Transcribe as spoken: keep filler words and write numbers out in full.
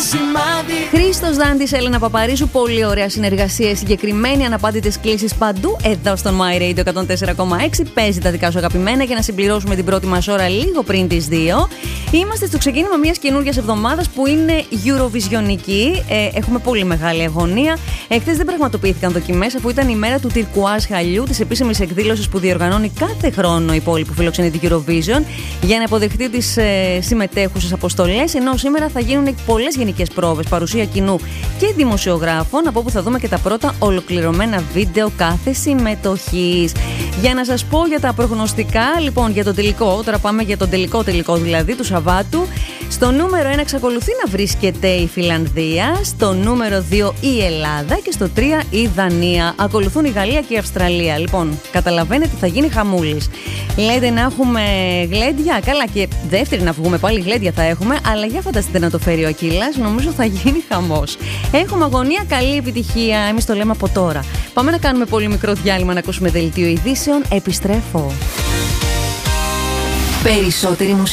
σημάδι. Χρήστος Δάντης, Έλενα Παπαρίζου, πολύ ωραία συνεργασία. Συγκεκριμένη αναπάντητες κλήσεις παντού. Εδώ στον My Radio εκατόν τέσσερα κόμμα έξι. Παίζει τα δικά σου αγαπημένα για να συμπληρώσουμε την πρώτη μας ώρα λίγο πριν τις δύο. Είμαστε στο ξεκίνημα μιας καινούργιας εβδομάδας που είναι Eurovisionική. Ε, έχουμε πολύ μεγάλη αγωνία. Εχθές δεν πραγματοποιήθηκαν δοκιμές, αφού ήταν η μέρα του τυρκουάζ χαλιού, της επίσημης εκδήλωσης που διοργανώνει κάθε χρόνο η πόλη που φιλοξενεί την Eurovision, για να υποδεχτεί τις ε, συμμετέχουσες αποστολές. Ενώ σήμερα θα γίνουν πολλές γενικές πρόβες, παρουσία κοινού και δημοσιογράφων, από όπου θα δούμε και τα πρώτα ολοκληρωμένα βίντεο κάθε συμμετοχής. Για να σας πω για τα προγνωστικά, λοιπόν, για τον τελικό, τώρα πάμε για τον τελικό τελικό δηλαδή του Σαββάτου. Στο νούμερο ένα εξακολουθεί να βρίσκεται η Φιλανδία, στο νούμερο δύο η Ελλάδα και στο τρία η Δανία. Ακολουθούν η Γαλλία και η Αυστραλία. Λοιπόν, καταλαβαίνετε θα γίνει χαμούλης. Λέτε να έχουμε γλέντια, καλά, και δεύτερη να βγούμε πάλι γλέντια θα έχουμε, αλλά για φανταστείτε να το φέρει ο Ακύλας, νομίζω θα γίνει χαμός. Έχουμε αγωνία, καλή επιτυχία, εμείς το λέμε από τώρα. Πάμε να κάνουμε πολύ μικρό διάλειμμα να ακούσουμε δελτίο ειδήσεων, επιστρέφω. Περισσότερη μουσική.